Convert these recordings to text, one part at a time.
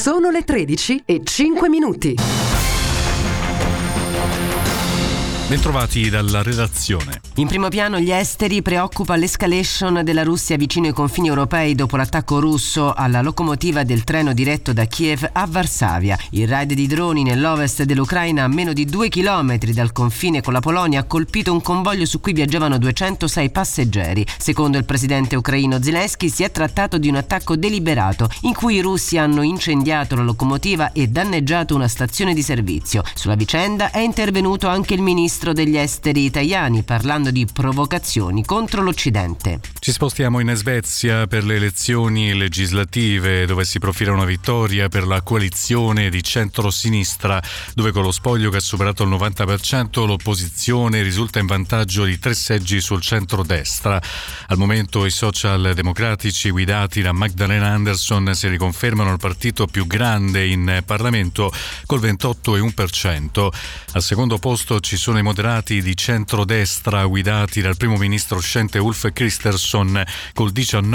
Sono le 13:05. Bentrovati dalla redazione. In primo piano gli esteri, preoccupa l'escalation della Russia vicino ai confini europei dopo l'attacco russo alla locomotiva del treno diretto da Kiev a Varsavia. Il raid di droni nell'ovest dell'Ucraina, a meno di 2 chilometri dal confine con la Polonia, ha colpito un convoglio su cui viaggiavano 206 passeggeri. Secondo il presidente ucraino Zelensky si è trattato di un attacco deliberato in cui i russi hanno incendiato la locomotiva e danneggiato una stazione di servizio. Sulla vicenda è intervenuto anche il ministro degli esteri Tajani, parlando di provocazioni contro l'Occidente. Ci spostiamo in Svezia per le elezioni legislative, dove si profila una vittoria per la coalizione di centro-sinistra, dove con lo spoglio che ha superato il 90% l'opposizione risulta in vantaggio di 3 seggi sul centro-destra. Al momento i socialdemocratici guidati da Magdalena Andersson si riconfermano il partito più grande in Parlamento col 28,1%. Al secondo posto ci sono i moderati di centrodestra guidati dal primo ministro uscente Ulf Kristersson col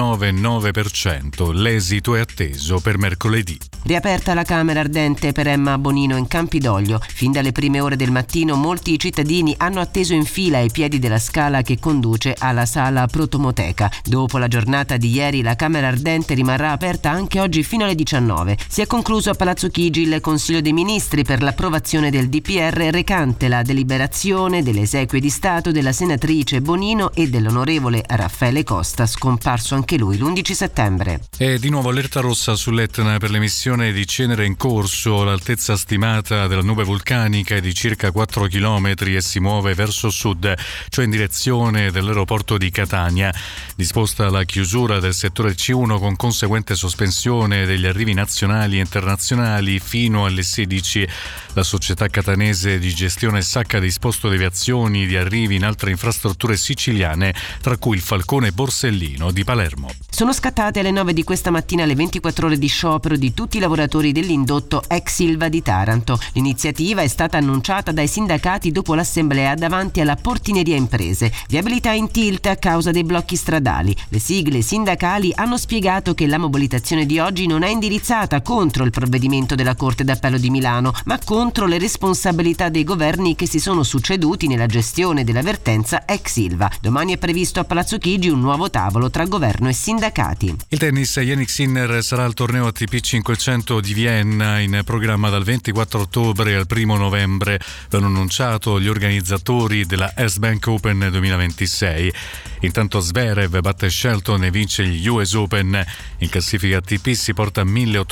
19,9%. L'esito è atteso per mercoledì. Riaperta la Camera ardente per Emma Bonino in Campidoglio. Fin dalle prime ore del mattino molti cittadini hanno atteso in fila ai piedi della scala che conduce alla sala protomoteca. Dopo la giornata di ieri la Camera ardente rimarrà aperta anche oggi fino alle 19. Si è concluso a Palazzo Chigi il Consiglio dei Ministri per l'approvazione del DPR recante la deliberazione delle esequie di Stato della senatrice Bonino e dell'onorevole Raffaele Costa, scomparso anche lui l'11 settembre. E di nuovo allerta rossa sull'Etna per l'emissione di cenere in corso. L'altezza stimata della nube vulcanica è di circa 4 chilometri e si muove verso sud, cioè in direzione dell'aeroporto di Catania. Disposta la chiusura del settore C1 con conseguente sospensione degli arrivi nazionali e internazionali fino alle 16. La società catanese di gestione SAC ha disposto deviazioni di arrivi in altre infrastrutture siciliane, tra cui il Falcone Borsellino di Palermo. Sono scattate alle 9 di questa mattina le 24 ore di sciopero di tutti i lavoratori dell'indotto ex Ilva di Taranto. L'iniziativa è stata annunciata dai sindacati dopo l'assemblea davanti alla Portineria Imprese. Viabilità in tilt a causa dei blocchi stradali. Le sigle sindacali hanno spiegato che la mobilitazione di oggi non è indirizzata contro il provvedimento della Corte d'Appello di Milano, ma contro le responsabilità dei governi che si sono succeduti nella gestione della vertenza ex Ilva. Domani è previsto a Palazzo Chigi un nuovo tavolo tra governo e sindacati. Il tennis, Jannik Sinner sarà al torneo ATP 500 di Vienna in programma dal 24 ottobre al 1 novembre. L'hanno annunciato gli organizzatori della Erste Bank Open 2026. Intanto Zverev batte Shelton e vince gli US Open. In classifica ATP si porta a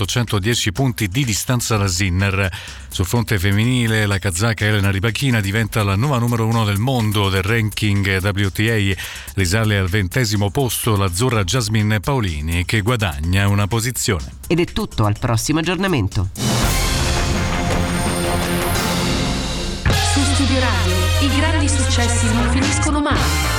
1810 punti di distanza da Sinner. Sul fronte femminile la kazaka Elena Rybakina diventa la nuova numero 1 del mondo del ranking WTA. Risale al 20° posto l'azzurra Jasmine Paolini, che guadagna una posizione. Ed è tutto, al prossimo aggiornamento. Su Studio Radio i grandi successi non finiscono mai.